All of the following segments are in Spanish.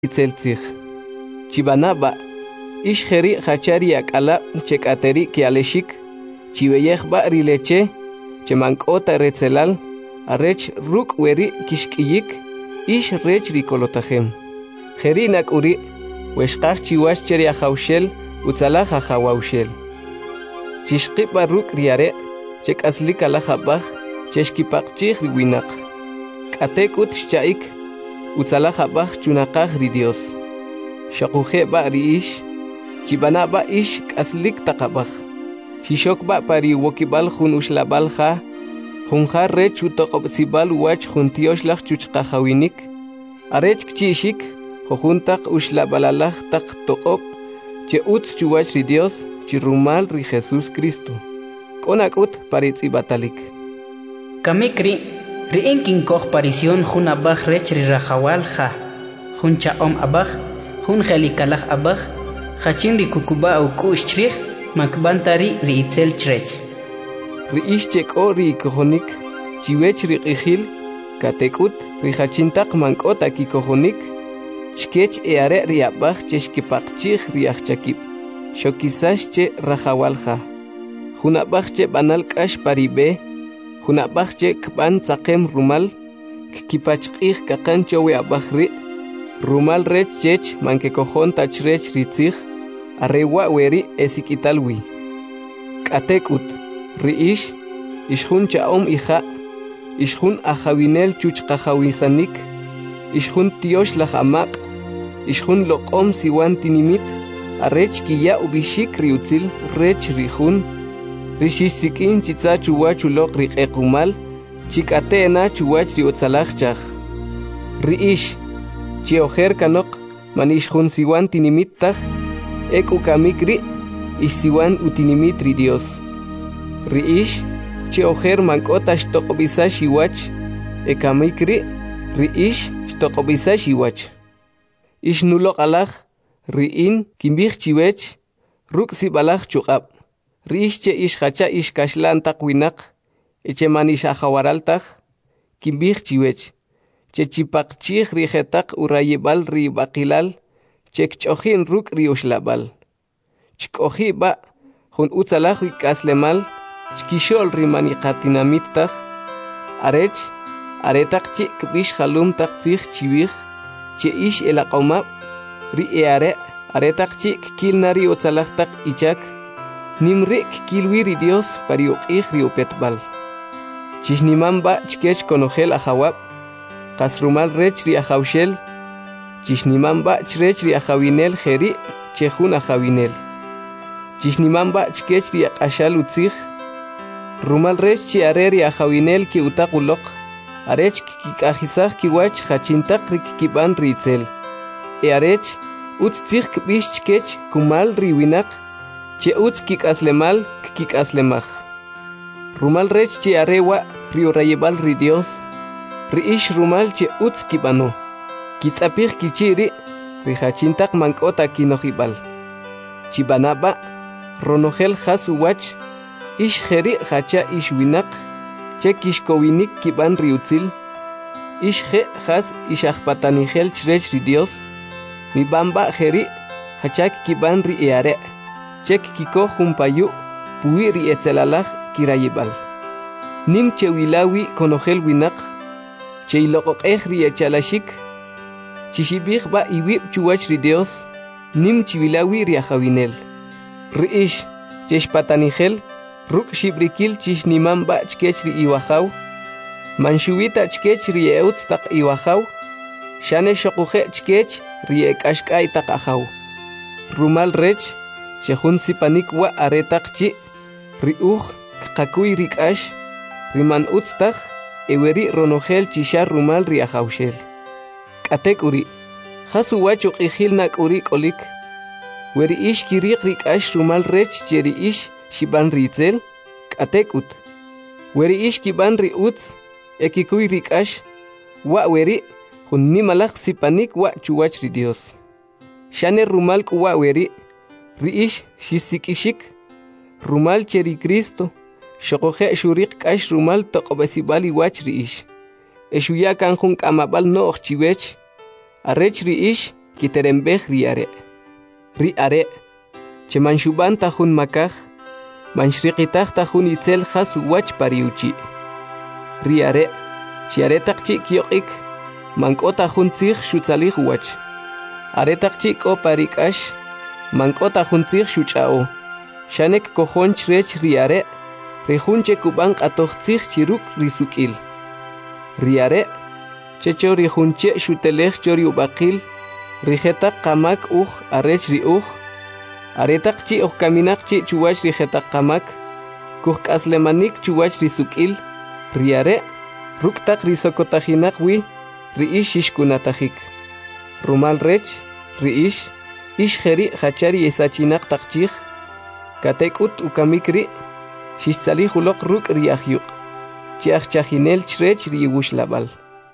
itzeltzig. Chibanaba, ish jeri hachari akala chekateri kialeshik, chiveyej ba rileche, chemankota retzelal, arech ruk weri kishkiyik, ish rech rikolotajem. Jeri nakuri, weshkach chiwash cheri ajaushel, utzalaj ajawaushel. Chishkipa ruk riare, chek aslik alajabaj, cheshkipakchig riwinak. Katekut shchaik, utzalajabaj chunakaj ri Dios. Shakuje ba riish, chibana ba ish kaslik takabaj. Shishok ba pari wokibal jun ushlabalja, junja rech utokobsibal wach juntioslaj chuchkajawinik. Arech kchishik, jojuntak ushlabalalaj tak tokob, che utz chuwach ri Dios, chirumal ri Jesús Cristo. Konakut paritzi batalik. Kamikri, riinkin koch parisión jun abaj rech ri rajawal ja, jun chaom abaj, jun jelikalaj abaj, jachin ri kukuba au kush chrij, makbantari ri itzel chrech. Ri ishchek o ri kojonik, chiwech ri qijil, katekut ri jachintak mankota ki kojonik, chkech eare ri abaj cheshkipakchij ri achchakib, shokisash che rajawalja. Jun abaj che banal kash paribe, jun abaj che kban tzakem rumal, kipachqij kakan chowe abaj ri, rumal rech chech manke kojon tachrech ritzij, arrewa weri esikitalwi. Katekut, ri ishjun chaom ija, ishjun ajawinel chuchkajawisanik, ishjun tiosh laj amaq, ishjun loqom siwan tinimit, arrech kiya ubishik riutzil rech rijun, rishisikin chitza chuwach ulok riqekumal, chikatena chuwach riotzalajchaj. Riish, chiojer kanok, manishjun siwan tinimitaj, ekukamikri, isiwan utinimit ri Dios. Riish, chiojer mankota shtokobisa shiwach, ekamikri, riish shtokobisa shiwach. Ishnulok alaj, riin kimbij chiwech, ruk sibalaj chukab. Riish che ishhacha ishkashlan takwinak, eche manish ajawaraltaj, kimbij chiwech. Che chipakchij rijetak urayebal ri bakilal, che kchojin ruk ri ushlabal. Chkoji ba, jun utzalaj ikaslemal, chkishol ri maniqatinamitaj, arech, aretak chi kbish halum tak tzij chiwij, che ish elaqomab, ri eare, aretak chi kilnari utzalaj tak ichak, nimri kilwi ri Dios pari uqij ri upetbal. Chishniman ba chkech konojel ajawab, kasrumal rech ri ajawshel, chishniman ba chrech ri ajawinel jeri, chejun ajawinel. Chishniman ba chkech ri aqashal utzij, rumal rech chi areri ajawinel ki utaqulok, arech kikajisaj kiwach jachintak ri kikiban ri itzel. Arech, utz tzij kbish chkech kumal ri winak, che utz kikaslemal kikaslemaj. Rumal rech chi arewa ri urayebal ri Dios, ri ish rumal che utz kibano, kitzapij kichiri, ri jachintak mankota kinojibal. Chibanaba, ronojel jasu wach, ish jeri jacha ish winak, che kishkowinik kiban ri utzil, ish je jas ish ajpatanijel chrech ri Dios, mi bamba jeri hachak kiban ri eare, chek kiko jumpayu, puwi ri etzelalaj kirayibal. Nim che wilawi konojel winak, che iloqoqej ri echalashik, chishibij ba iwib chuwach ri Dios, nim chiwilawi ri ajawinel. Riish, cheshpatanijel, ruk shibrikil chishniman ba chkech ri iwajaw, manshuwita chkech ri eutz tak iwajaw, shane shokuje chkech ri ekashkay tak ajaw. Rumal rech, chejun sipanik wa aretak chi, ri uj kakakuy ri kash, riman utz tak, eweri ronojel chishar rumal ri ajawshel. Katek uri, jasu wachuk ijil nak uri kolik, weri ish kiriq ri kash rumal rech cheri ish shiban ri itzel, katek ut. Weri ish kiban ri utz, ekikuy ri kash, wa weri, jun nimalaj sipanik wa chuwach ri Dios. Shane rumal kuwa weri, ri ish shisikishik, rumal cheri Cristo, shokoje shuriq kash rumal toqobesibal iwach ri ish. Eshuya kan jun kamabal no chiwech, arech ri ish kiterembej ri are che manshuban tahun makaj manshriqitaj tahun itzel khasu wach pariuchi ri are chiare taqchi kyoqik mank'o tahun tzij shutzalij wach are taqchi k'o parikash mank'o tahun tzij shuch'a'o shanek kojon chrech ri are rejunche kuban q'atoj tzij chiruk risuk'il ri are checho rijunche shutelej chori ubaqil rijetaq qamak uj arech ri uj aretaq chi uj kaminaq chi chuwach rijetaq qamak kuj k'aslemanik chuwach risuk'il ri are ruktaq risokotajinaq wi ri ix xixkunatajik rumal rech ri ix jeri jachari esachinaq taqchij katek'ut ukamik ri xixtzalij uloq ruk' ri ajyuq chi ajchajinel chrech ri iwuxlab'al.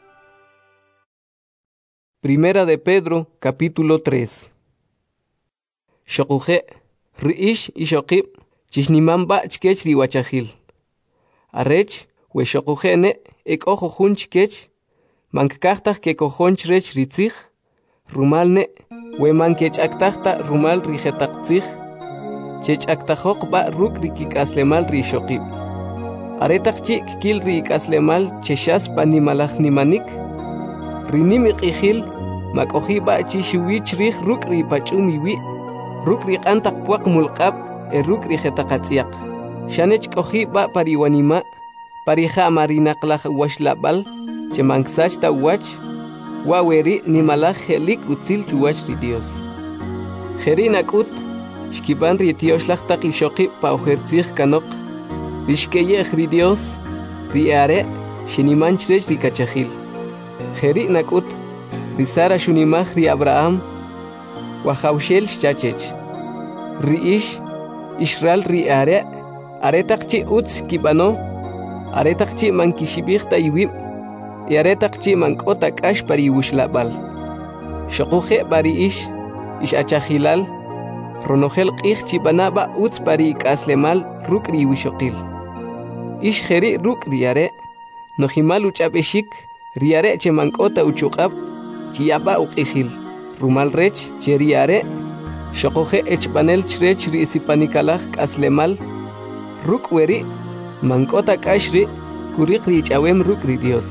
Primera de Pedro, capítulo 3. Shokuje, riish y shokib, chishnimamba chkech riwachajil. Arech, we shokujene, ek ojo jun chkech, mankaktaj ke kojon chrech ritzij, rumalne, we mankech aktajta rumal rijetaktzij, chech aktajok ba ruk rikik aslemal ri shokib. Aretak chik kil rik aslemal cheshas panimalaj nimanik, rinimik ijil, makoji ba chishuwich rij ruk ri pachumi ruk ri qantak puak mulqab ruk ri jetaqatsiak shanech koji ba pariwanima parija marinaqlaj washlabal chemangsach ta wach waweri nimalaj helik utzil chuwach ri Dios jerinakut shkiban ri tioslaj taqi shoqi pa ojertzij kanok rishkeyej ri Dios ri are shinimanchrech ri kachajil jerinakut Risara shunimaj ri Abraham, wajawshel shchachech. Riish, Israel ri aretakchi utz kibano, aretakchi mankishibijta iwib, y aretakchi mankota kash pari wushlabal. Shokuje bari ish achajilal, ronogel qij chibanaba utz pari kaslemal ruk ri wishokil. Ish jeri ruk ri are, nojimal uchabeshik, ri are che mankota uchukab, Chiaba uqijil, rumal rech, cheriare, shokoje echpanel chrech ri sipanikalaj kaslemal, ruk weri, mankota kashri, kurik ri chawem ruk ri Dios.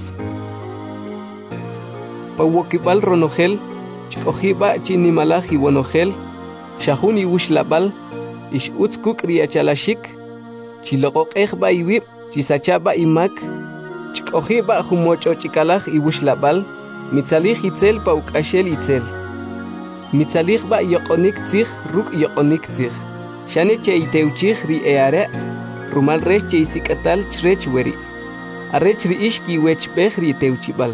Pawokibal ronogel, chkojiba chinimalaj iwonogel, shahuni wushlabal, ish utzkuk ri achalashik, chilokokejba iwib, chisachaba imak, chkojiba humocho chikalaj iwushlabal, Mitzalij itzel pa ukashel itzel. Mitzalij ba yokonik tzij ruk yokonik tzij. Shane che iteuchij ri eare, rumal rech che isikatal chrech weri. Arech ri ishki wechbej ri teuchibal.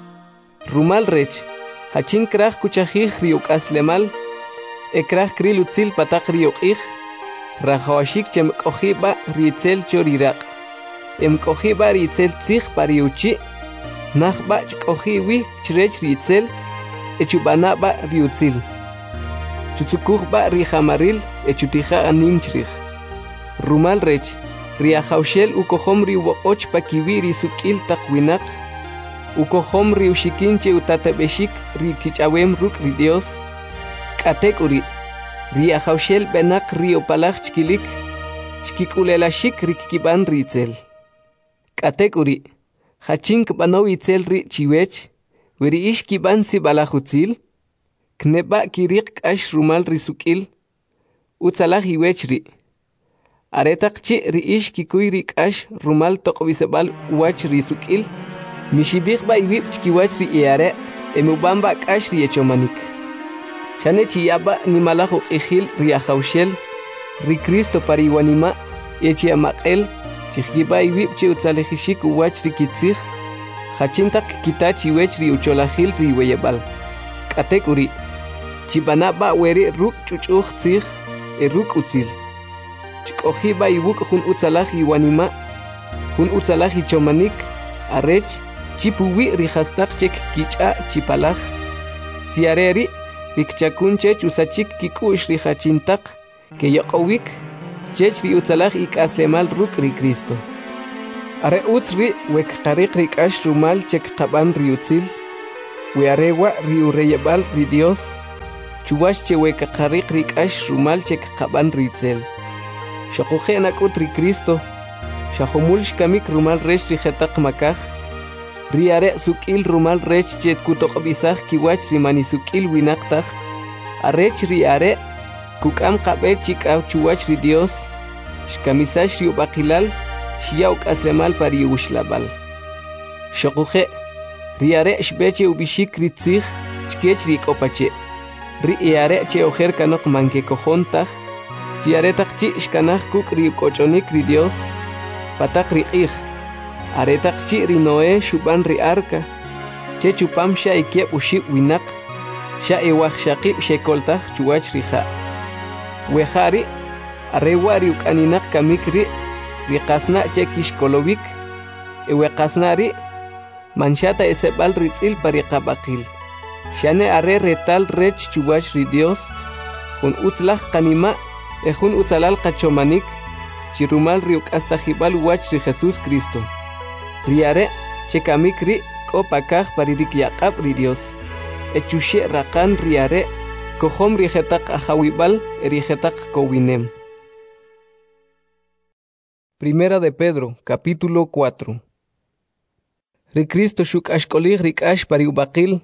Rumal rech, hachin kraj kuchajij ri ukaslemal, ekraj kril utzil patak ri ukij, rajawashik chem kojiba ri itzel choriraq. Em kojiba ri itzel tzij pariuchi, Najba chkojiwi chrech ritzel, echubanaba riutzil. Chutzukujba rijamaril, echutija anim chrij. Rumal rech, riajaushel ukohom riuboch pakiwi risukil takwinak, ukohom riushikinche utatabeshik rikichawem ruk ri Dios. Katekuri, riajaushel benak riopalaj chkilik, chkikulelashik rikikiban ritzel. Katekuri, Hachink bano itzel ri chiwech, weri ish kiban si balajutzil, kneba kirik ash rumal risukil, utzalaj iwech ri. Aretak chi ri ish kikuy rik ash rumal tokwisebal wach risukil, mishibik ba iwip chkiwach ri iare, emubamba kash ri echomanik. Shane chiyaba ni malajo ijil ri ajaushel, ri Cristo pariwanima, echiamaqel, Chihgiba iwib che utzalejishik uwach rikitzij, hachintak kitach iwech ri ucholajil ri weyebal. Katekuri, chibanaba weri ruk chuchuj tzij, ruk utzil. Chikojiba iwuk hun utzalaj iwanima, hun utzalaj ichomanik, arech, chipuwi rihastak chek kicha chipalaj. Siareri, rikchakunchech usachik kikush rihachintak, ke yaqowik, chech ri utzalaj ikaslemal ruk ri Cristo. Are utzri wek qarik ri kash rumal chek qaban ri utzil, we arewa ri ureyebal ri Dios, chuwash che weka qariq rik'ash rumal che qaban ritzel. Shaquje nakut ri Cristo, shahumul shkamik rumal rech ri jetaq makaj, riare sukil rumal rech che kutoqbisaj kiwach rimani sukil winaqtaj, arech riare kukam qabe chikaw chuwach ri Dios, shkamisash ri ubaqilal, shiyauk aslemal pari ushlabal. Shaquje riare shbeche ubishik ritzij, chkech ri kopache. Ri iare che ojer kanok manke kojontaj, chiare takchi shkanaj kuk ri kochonik ri Dios, patak ri ij, are takchi ri Noé shuban ri arka, che chupam sha ikiep ushib winak, sha ewaj shaqib shekoltaj chuwach ri ja. Wejari, are wari ukaninak kamik ri qasna che kishkolovik, ewe ri, manshata esebal ritzil pari qabaqil. Shane are retal rech chuwach ri Dios, jun utlaj kanima, jun utalal qachomanik, chirumal riuk hasta jibal wach ri Jesús Cristo. Riare, chekamik ri, kopakaj paririk yaqab ri Dios. Echushe rakan riare, kohom ri jetaq ajawibal, ri jetaq kowinem. Primera de Pedro, capítulo 4. Ri Cristo shuk ashkolig rikash pariubaqil,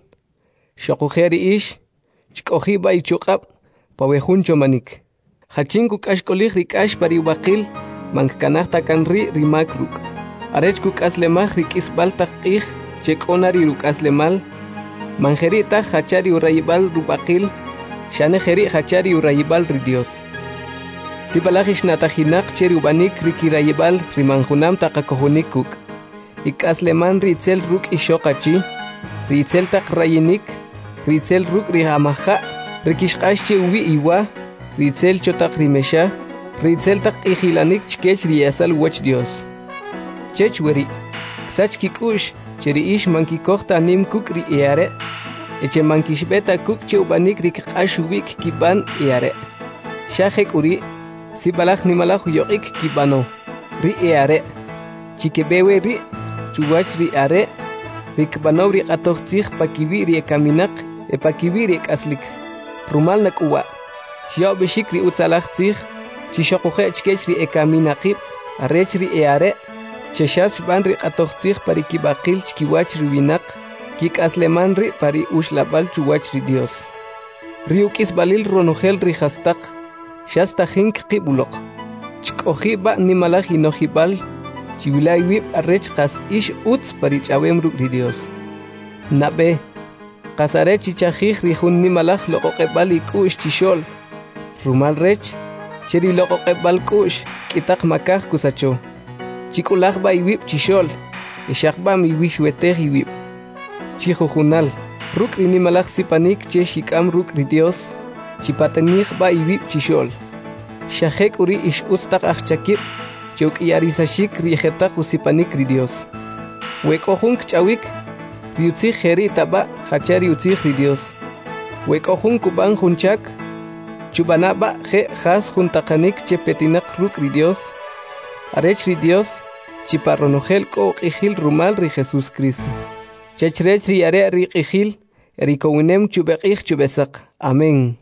shaqujeri ish, chkojiba y chukab, pawejun chomanik. Hachinku kashkolig rikash pariubaqil, mankanahta kanri rimakruk. Arechkuk aslemaj rikisbaltaj ij, chekonari ruk aslemal, manjerita hachari urayibal rubaqil, shanejeri hachari urayibal ri Dios. Sibalajish natajinak cheri ubanik rikirayibal rimanjunam taqakojunikuk. Ikasleman ritzel ruk ishokachi, ritzel tak rayinik, ritzel ruk rihamaja, rikishqashi uwi iwa, ritzel chotak rimesha, ritzel tak ihilanik chkech riyasal wach Dios. Chechweri, sach kikush, cheri ish mankikohta nim kuk ri eare, eche mankishbeta kuk che ubanik rikqashubik kiban eare. Shahek uri, sibalaj nimalaj yoik kibano, ri eare, chikebewe ri, chuwach ri are, rikbanaw ri qatoqtij pakiwi ri kaminak, pakiwi ri aslik. Rumal nakuwa, xiaw bishik ri utzalaj tij, chishaquje chkech ri kaminaqib, arech ri eare, cheshas ban ri qatoqtij parikibaqil chkiwach ri winak, kik asleman ri pari ushlabal chuwach ri Dios. Ri ukis balil ronojel ri hastaq, shasta hink qibulok, chkoji ba nimalaj inojibal, chivilay wib arrech qas ish utz parichawem ruk ri Dios. Nabe, qasare chichajij rijun nimalaj loqoqebal ikush chishol. Rumal rech, cheri loqoqebal kush, kitak makaj kusacho. Chikulaj ba iwib chishol, ishakba mi wishwetej iwib. Chijujunal, ruk ri nimalaj sipanik che shikam ruk ri Dios, chipatenij ba iwib chishol. Shajek uri ish utztak achchakib, Chuk yarisashik rijetak usipanik ri Dios. Wekojun kchawik, riutzij jeri taba, hachari utzij ri Dios. Wekojun kuban junchak, chubanaba je has juntakanik chepetinak ruk ri Dios. Arech ri Dios, chiparronojel ko ijil rumal ri Jesús Cristo. Chechrech riare ri ijil, erikowinem chubekij chubesak. Amén.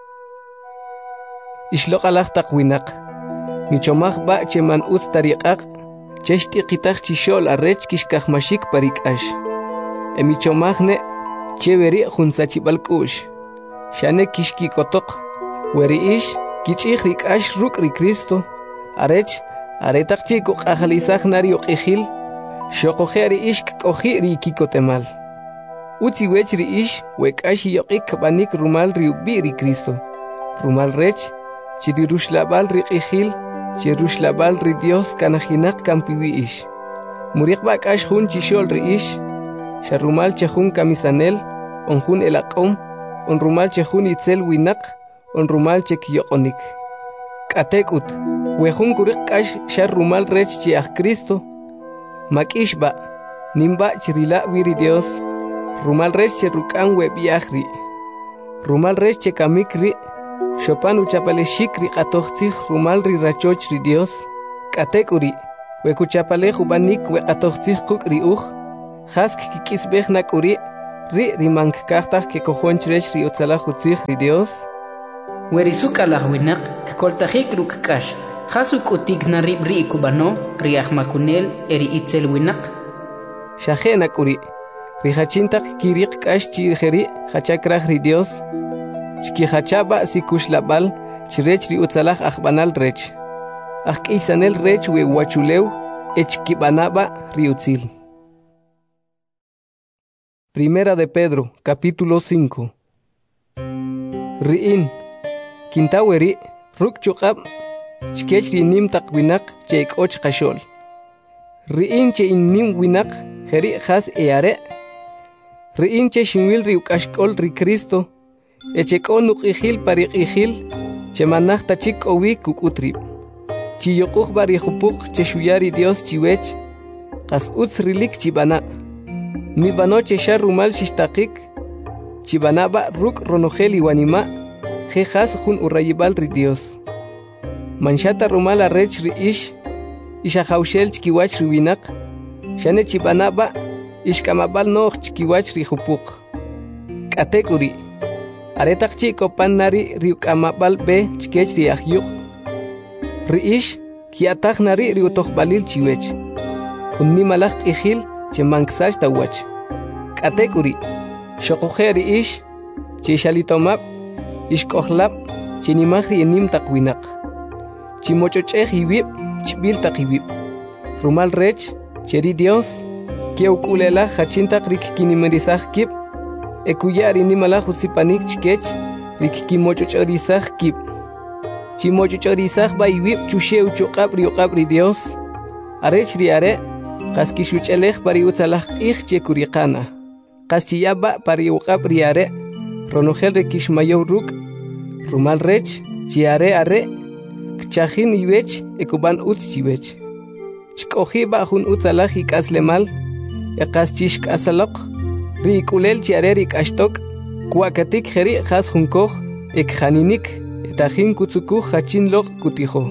Ishlok alaj takwinak. Michomaj ba cheman utz tariqaq, cheshti qitaq chishol arrech kishkajmashik parikash. Michomajne cheveri junsachibal kush. Shane kishkikotok, weri ish kichij rikash ruk ri Cristo. Arech aretaq chiko qajalizaj nari uqijil, shoqojeri ish koji ri kikotemal. Utzi wech ri ish wekash yoqik banik rumal ri ubi ri Cristo. Rumal rech chiri rushlabal ri qijil, Cheruslabal ri Dios kanajinak kampiwi ish. Muriq bakash jun chishol ri ish. Sharumal chejun kamisanel, onjun elaqom, onrumal chejun itzel winak, onrumal chekyoqonik. Katekut, wejun kuriq kash sharumal rech chiach Cristo. Makishba, nimba chirila wiri Dios. Rumal rech cherukan webiachri. Rumal rech chekamikri. Chopan uchapaleshik ri qatoqtij rumal ri rachoch ri Dios. Katek uri, wekuchapalej ubanik weqatoqtij kuk ri uj. Hask kikisbej nak uri, rimank kahtaj que cojonchresh ri utzalaj utzij ri Dios. Werisuka lahwinak koltajik rukkash. Hasuk utik na ri kubano riahmakunel eri itzel winak. Shajena kuri. Rihachintak kirik kash chirjeri hachakraj ri Dios. Chki hachaba sikushlabal chirech ri utzalaj ahbanal rech. Isanel rech we wachuleu echkibanaba ri utzil. Primera de Pedro, capítulo 5. Riin, kintaweri, rukchukab, chkech rinim takwinak cheik och kashol. Riin che innim winak, heri has eare. Riin che shinwil riukashkol ri Cristo, echekon ikil parik ikil, che manach tachik owi kukutrib. Chiyokuk bari hupuk che shuyari Dios chiwech, kas utzrilik chibana. Mi banoche sharumal shishtakik, chibanaba ruk ronogel iwanima, jejas jun urayibal ri Dios. Manchata rumal arrech ri ish, ishahaushel chkiwach riwinak, shane chibanaba, ishkamabal noh chkiwach ri hupuk. Katekuri, aretak chiko panari riukamabal be chkech ri ahyuk. Ri ish, kiatak nari riutohbalil chiwech. Unnimalach ihil, che manksash tawach. Katekuri, shokujeri ish, che shalitomab, ishkohlab, che nimahri enim takwinak. Chimochocheh iwib, chbil takiwib. Rumal rech, cheri Dios, kieukulela hachintak rik kinimerizah kib, ekuyari nimalach usipanik chkech, rik kimochochorizah kib. Chimochochorizah ba iwib chushe uchokab riokabri Dios, arech riare, Kaskishuchelech pari utzalaj che kurikana. Kasiyaba pari uqab riare. Ronogel rekishmayo ruk. Rumal rech, chiare are. Kchajin iwech, ekuban utz chiwech. Chkojiba jun utzalaj ikaslemal. Ekaschishk asalok. Rikulel chiare rikashtok. Kuakatik jeri jas junkoj. Ekjaninik. Etajin kutsukuj hachin lok kutijo.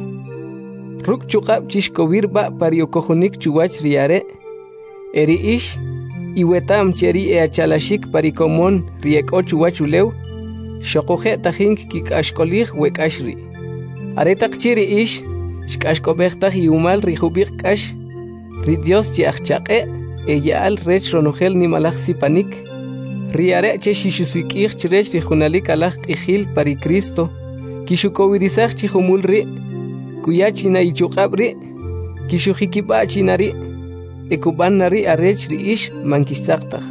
Ruk chukab chishkowirba pariokojonik chuwach riare. Eri ish, iwetam cheri eachalashik parikomon rieko chuwachuleu. Shokoje tajink kikashkolig wekashri. Aretak chiri ish, shkashkobechtaj iumal rijubik kash. Ridios chiachchake, eyaal rech ronogel nimalach sipanik. Riare che shishusikich chirech rijunalik alach ihil pari Cristo. Kishukowirizach chihumulri. Kuyachina ichukabri, kishuhikiba chinari, ekuban nari arech ri ish mankisaktaj.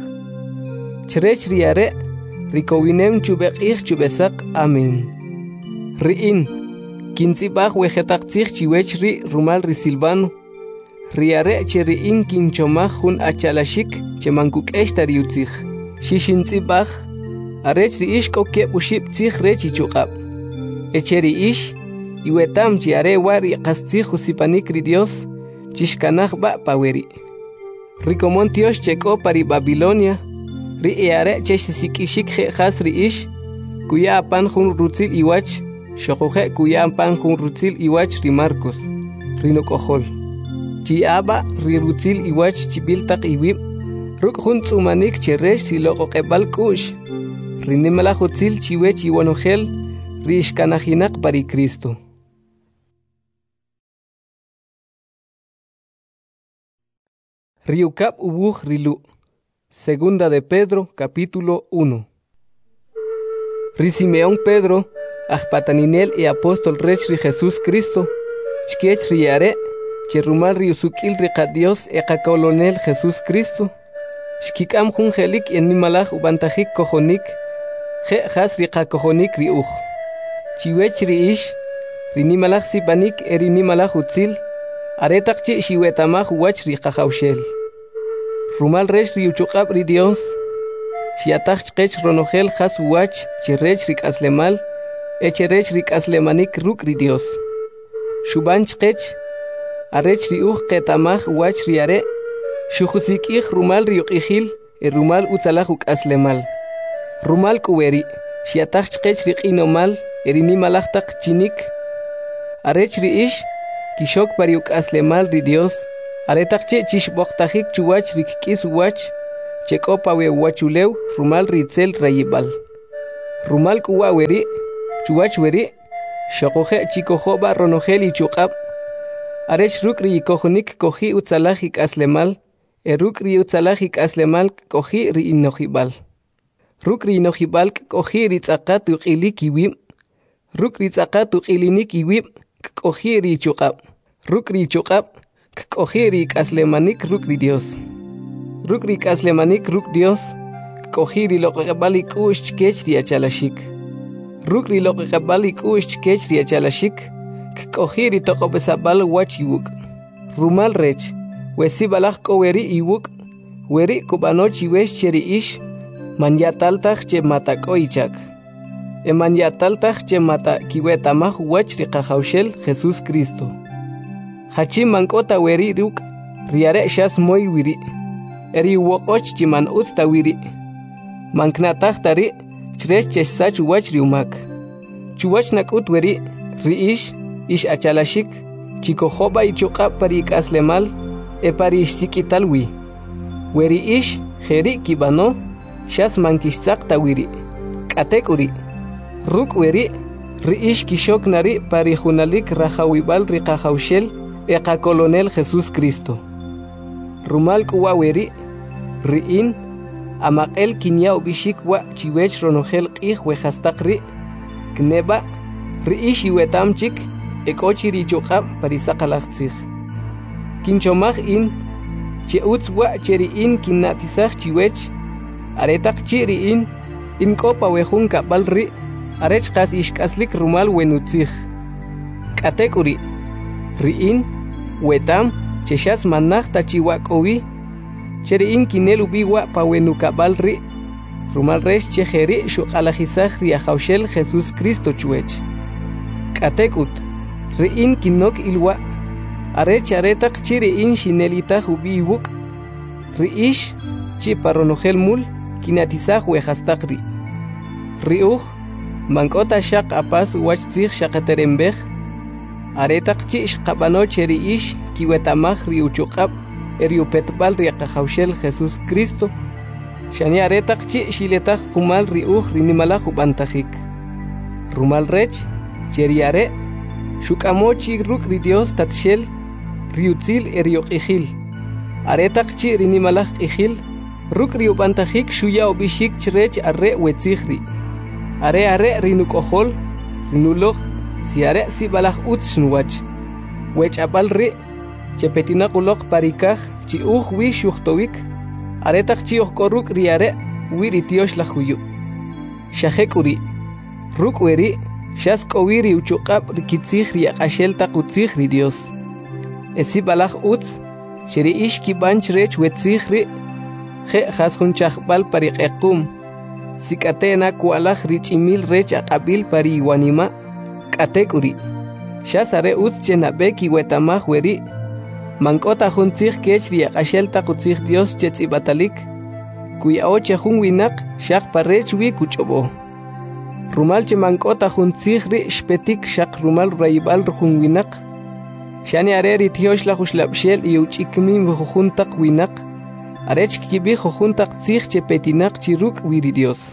Chrech riare, rikowinem chubekich chubesak, amen. Riin, kintzibaj wejetaktzich chiwech ri rumal ri silvano. Riare che riin kinchomaj jun achalashik che mankukesh tariutzich. Shishintzibaj, arech ri ish kokeb ushib tzich rech ichukab. Echeri ish, Iwetam chiare wari kastzij usipanik ri Dios, chishkanaj ba paweri. Rikomon Dios cheko pari Babilonia, ri eare chesisikishik jejas ri ish, kuya apan jun rutzil iwach, shokuje kuya apan jun rutzil iwach ri Marcos, rinokojol. Chiaba ri rutzil iwach chibiltak iwib, ruk jun tzumanik cheresh si lokokebal kush, rinimala jutzil chiwech iwanogel, ri ishkanajinak pari Cristo. Riukab ubuj rilu. Segunda de Pedro, capítulo 1. Simeón Pedro, ajpataninel y apóstol rech ri Jesús Cristo, chkech riare, cherumal riusukil riqa Dios ekakolonel Jesús Cristo, shkikam jun jelik en nimalaj ubantajik kojonik, je jas riqa kojonik riuj. Chiwech ri ish, ri nimalaj sipanik eri nimalaj utzil, aretak chi shiwetamaj wach riqa jaushel. Rumal rech riuchukab ri Dios, shiataj chkech ronogel jas wach chirech rik aslemal, echerech rik aslemanik ruk ri Dios. Shuban chkech, arech riuj ketamaj wach riare, shujusikij rumal riuqijil, rumal utzalaj uk aslemal. Rumal kuweri, shiataj chkech rik inomal, erinimalachtaq chinik. Arech ri ish, kishok pariuk aslemal ri Dios, aretak che chishboktajik chuwach rik kis wach, chekopa we wachulew rumal ritzel rayibal. Rumal kuwa weri, chuwach weri, shokoje chikojoba ronogeli chukab. Arech rukri kojonik koji utzalajik aslemal, rukri utzalajik aslemal koji ri inojibal. Rukri inojibal koji ritzakat uqilik iwim, rukri ritzakat uqilinik iwim koji ri chukab. Rukri chukab koji ri aslemanik rukri Dios. Rukri aslemanik ruk Dios, koji ri loqabalik ush kech ri achalashik. Rukri loqabalik ush kech ri achalashik. Kohiri tokobesabal wachiwuk. Rumal rech, wesi balak koweri iwuk, weri kubanochi wesh cheri ish, manyataltach che mata koichak. Manyataltach che mata kiwetamach wachri kahaushel Jesús Cristo. Hachi mankota weri ruk, riare shas moy wiri. Eri wokoch chiman usta wiri. Manknatach tari, chresh chesach wachri umak. Chuwach nakut weri, riish, ish achalashik, chikojoba y chukab parik aslemal, parish sikitalwi. Weri ish, jeri kibano, shas mankishtzak tawiri. Katekuri. Ruk weri, riish kishok nari parijunalik rajawibal rikajaushel, eka colonel Jesús Cristo. Rumal kuwa weri, riin, amakel kinya ubishik wa chiwech ronogel qih wejastakri, kneba, riish iwetamchik, ekochiri chukab parisaqalaqtzij. Kinchomaj in, cheutz wa cheri in kinatizaj chiwech, aretaq chiri in kopa wejun kabalri, arech qas ishkaslik rumal wenutzij. Katekuri, riin, wetam, cheshas manaj tachiwakowi, cheri in kinel ubiwa pa wenu kabalri, rumal resh chejeri shuqalajizaj riajaushel Jesús Cristo chuech. Katekut, riin kinok ilwa, arech aretak chiri in shinelita hubi wuk, riish chi paronogel mul, kinatizaj wejastakri. Riuj, mankota shak apas wachtzij shakaterembej, aretak chi shkabano cheri ish kiwetamaj riuchukab, eriupetbal riakajaushel Jesús Cristo, shani aretak chi shiletaj kumal riuj rinimalaj ubantajik. Rumal rech, cheriare, shukamochi rukri Dios tatshel, riutzil erioqijil. Aretak chi rinimalaj qijil, rukri ubantajik shuya obishik chrech arre wetzijri. Are rinukohol, rinuloj, si are si balaj utznuwach. Wech abalri, chepetinakulok parikaj, chi wi shuhtowik, aretak chi ohkoruk riare, wiritiosh la huyu. Shahekuri, rukweri, shas kowiri uchukab rikitzij riaqashel taqutzij ri Dios. Esi balaj utz, sheri ish kibanch rech wetzij ri, je jasjunchajbal pariqequm, sikatena kualaj richimil rech aqabil pari iwanima, katekuri. Shas are utz chenabeki wetamaj weri, mankota juntzij kech riaqashel taqutzij Dios chetzibatalik, kuya oche jun winak, shaq parech wi kuchobo. Rumal che mankota juntzijri shpetik shaq rumal rayibal rujun winak. Shani areri tiosh la jushlabshel y uchikmin vujuntak winak. Arech kibi jujuntak tzij che petinak chiruk wiri Dios.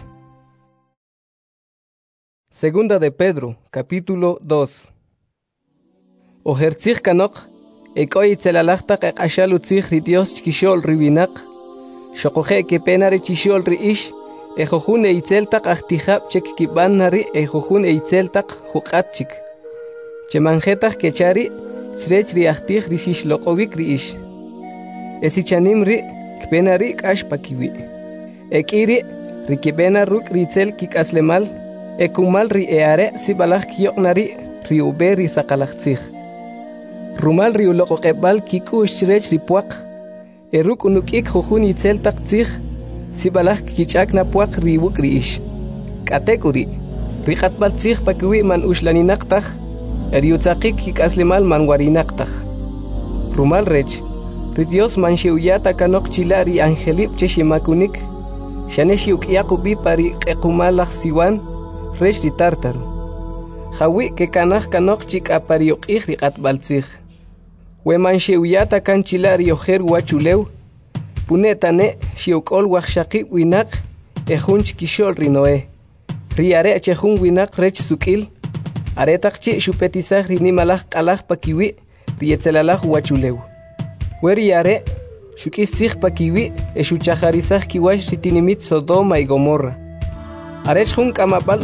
Segunda de Pedro, capítulo 2. Ojertzij kanok, ekoi tzelalachtak ekashal utzijri Dios chkishol riwinak. Shokoje que penare chishol ri ish. Ejojun eitzeltak ahtijab chek kibanari ejojun eitzeltak hukatchik. Chemanjetak kechari srech riahtij rishish loqovik riish. Esichanim ri kpenari kash pakiwi. Ekiri rikibena ruk ritzel kikaslemal. Ekumal ri eare sibalaj kiyoknari riuberi sakalachtzij. Rumal riuloqoqebal kikush srech ripuak. Eruk unukik jojun itzeltak tzij. Sibalaj kichakna puak riwuk riish. Katekuri, riqatbal tzij pakiwi man ushlaninaqtaj, eriutzaqik kikaslimal man warinaqtaj. Rumal rech, ri Dios man xiuyata kanok chila ri angelip cheshimakunik, shane xiukiakubi pari qequmalaj siwan, rech ri tartaru. Jawi ke kanaj kanok chik apariuqij riqatbal tzij. We man xiuyata kan chila ri ojer wachulew, punetane xiuqol waxshaqi winaq ejunch kishol rinoe riare chejun winaq rech sukil aretaqchi xupetisaj rinimalaj qalaj pakiwi rietzelalaj wachulew weriare xukisij pakiwi exuchajarisaj kiwash ritinimit Sodoma y Gomorra arech jun kamapal.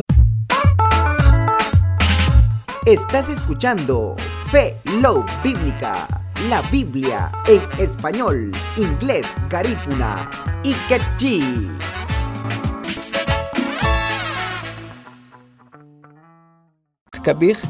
Estás escuchando Fe Love Bíblica, la Biblia en español, inglés, garífuna y quechí. Kabir